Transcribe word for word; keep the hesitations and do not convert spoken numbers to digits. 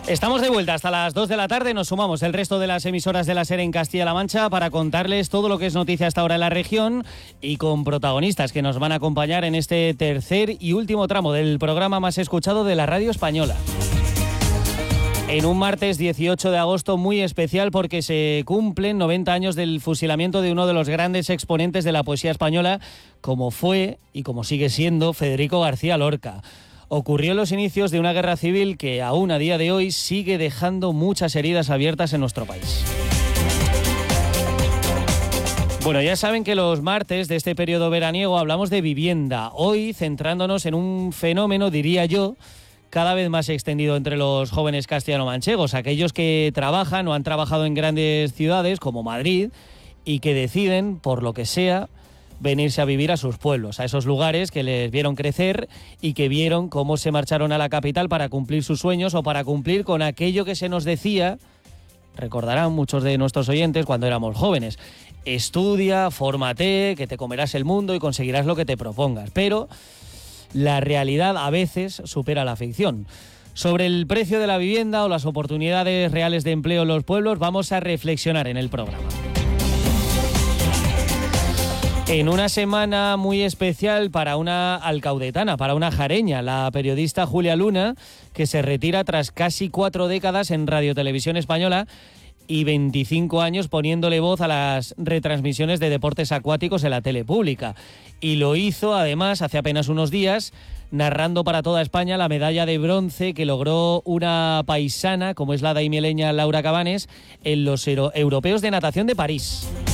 Estamos de vuelta hasta las dos de la tarde, nos sumamos el resto de las emisoras de la SER en Castilla-La Mancha para contarles todo lo que es noticia hasta ahora en la región y con protagonistas que nos van a acompañar en este tercer y último tramo del programa más escuchado de la radio española. En un martes dieciocho de agosto muy especial porque se cumplen noventa años del fusilamiento de uno de los grandes exponentes de la poesía española, como fue y como sigue siendo Federico García Lorca. Ocurrió en los inicios de una guerra civil que aún a día de hoy sigue dejando muchas heridas abiertas en nuestro país. Bueno, ya saben que los martes de este periodo veraniego hablamos de vivienda. Hoy centrándonos en un fenómeno, diría yo, cada vez más extendido entre los jóvenes castellano-manchegos, aquellos que trabajan o han trabajado en grandes ciudades como Madrid y que deciden, por lo que sea, venirse a vivir a sus pueblos, a esos lugares que les vieron crecer y que vieron cómo se marcharon a la capital para cumplir sus sueños o para cumplir con aquello que se nos decía, recordarán muchos de nuestros oyentes cuando éramos jóvenes: estudia, fórmate, que te comerás el mundo y conseguirás lo que te propongas. Pero la realidad a veces supera la ficción. Sobre el precio de la vivienda o las oportunidades reales de empleo en los pueblos vamos a reflexionar en el programa. En una semana muy especial para una alcaudetana, para una jareña, la periodista Julia Luna, que se retira tras casi cuatro décadas en Radio Televisión Española y veinticinco años poniéndole voz a las retransmisiones de deportes acuáticos en la tele pública. Y lo hizo, además, hace apenas unos días, narrando para toda España la medalla de bronce que logró una paisana, como es la daimieleña Laura Cabanes, en los Euro- Europeos de Natación de París.